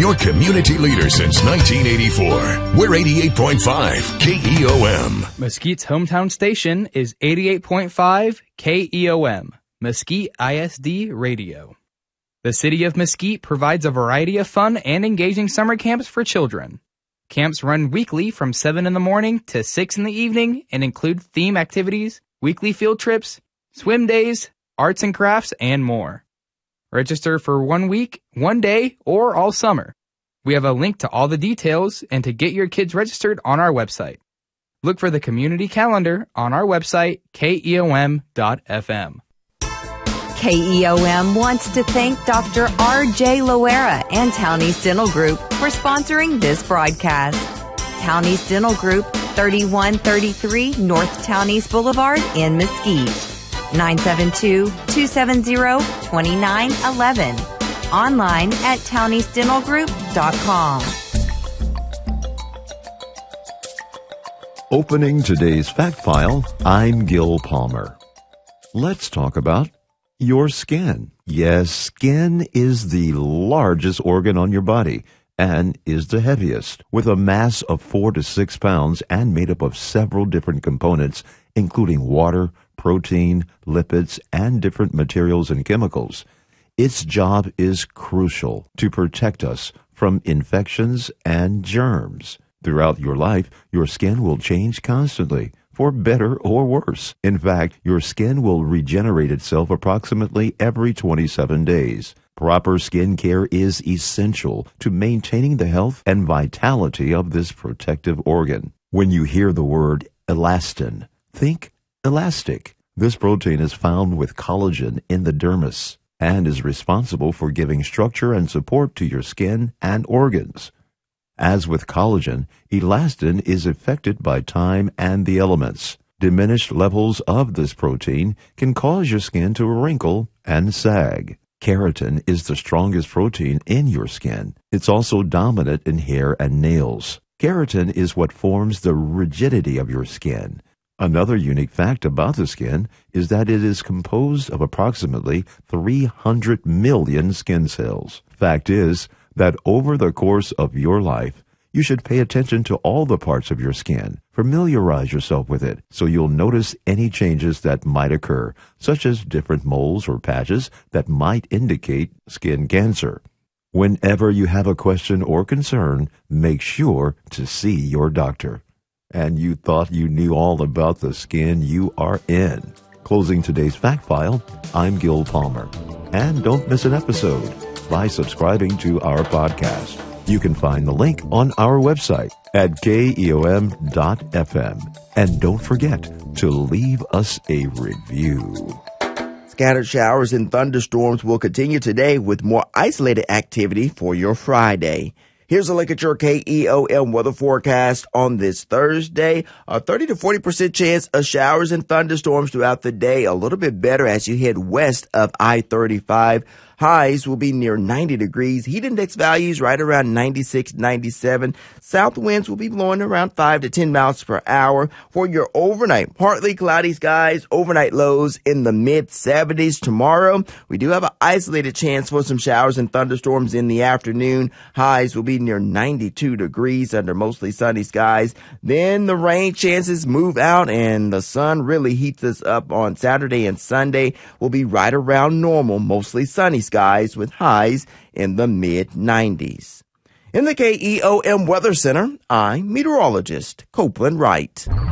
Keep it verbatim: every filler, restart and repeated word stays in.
your community leader since nineteen eighty-four. We're eighty-eight point five K E O M. Mesquite's hometown station is eighty-eight point five K E O M, Mesquite I S D Radio. The city of Mesquite provides a variety of fun and engaging summer camps for children. Camps run weekly from seven in the morning to six in the evening and include theme activities, weekly field trips, swim days, arts and crafts, and more. Register for one week, one day, or all summer. We have a link to all the details and to get your kids registered on our website. Look for the community calendar on our website, K E O M dot F M. K E O M wants to thank Doctor R J Loera and Townies Dental Group for sponsoring this broadcast. Townies Dental Group, thirty-one thirty-three North Townies Boulevard in Mesquite. nine seven two, two seven zero, two nine one one. Online at townies dental group dot com. Opening today's fact file, I'm Gil Palmer. Let's talk about your skin. Yes, skin is the largest organ on your body and is the heaviest, with a mass of four to six pounds and made up of several different components, including water, protein, lipids, and different materials and chemicals. Its job is crucial to protect us from infections and germs. Throughout your life, your skin will change constantly, for better or worse. In fact, your skin will regenerate itself approximately every twenty-seven days. Proper skin care is essential to maintaining the health and vitality of this protective organ. When you hear the word elastin, think elastic. This protein is found with collagen in the dermis and is responsible for giving structure and support to your skin and organs. As with collagen, elastin is affected by time and the elements. Diminished levels of this protein can cause your skin to wrinkle and sag. Keratin is the strongest protein in your skin. It's also dominant in hair and nails. Keratin is what forms the rigidity of your skin. Another unique fact about the skin is that it is composed of approximately three hundred million skin cells. Fact is that over the course of your life, you should pay attention to all the parts of your skin. Familiarize yourself with it so you'll notice any changes that might occur, such as different moles or patches that might indicate skin cancer. Whenever you have a question or concern, make sure to see your doctor. And you thought you knew all about the skin, you are in. Closing today's fact file, I'm Gil Palmer. And don't miss an episode by subscribing to our podcast. You can find the link on our website at K E O M dot F M. And don't forget to leave us a review. Scattered showers and thunderstorms will continue today with more isolated activity for your Friday. Here's a look at your K E O M weather forecast on this Thursday. A thirty to forty percent chance of showers and thunderstorms throughout the day. A little bit better as you head west of I thirty-five. Highs will be near ninety degrees. Heat index values right around ninety-six, ninety-seven. South winds will be blowing around five to ten miles per hour. For your overnight, partly cloudy skies, overnight lows in the mid seventies. Tomorrow, we do have an isolated chance for some showers and thunderstorms in the afternoon. Highs will be near ninety-two degrees under mostly sunny skies. Then the rain chances move out and the sun really heats us up on Saturday and Sunday. Will be right around normal, mostly sunny skies with highs in the mid nineties. In the K E O M Weather Center, I'm meteorologist Copeland Wright.